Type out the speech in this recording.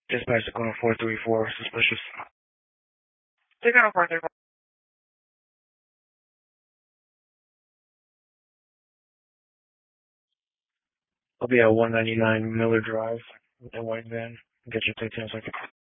Dispatch to going 434, suspicious. Take out 434. I'll be at 199 Miller Drive with the white van. Get your ticket in a second.